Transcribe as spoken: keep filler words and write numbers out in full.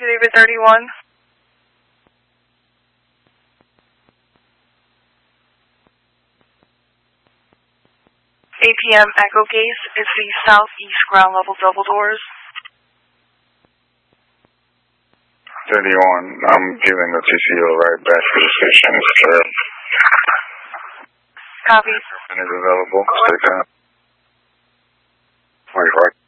David thirty-one. A P M Echo Case is the southeast ground level double doors. thirty-one, I'm giving the T C O right back to the station. It's clear. Copy. And is available. Stay calm. Wait, right.